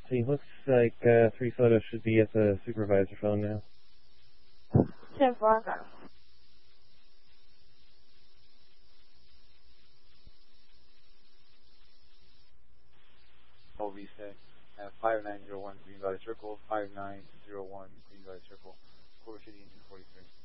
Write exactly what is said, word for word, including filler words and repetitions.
See, looks like uh, three photos should be at the supervisor phone now. ten four. O V set at five nine zero one Green Valley Circle, five nine zero one Green Valley Circle, Culver City, Engine forty-three.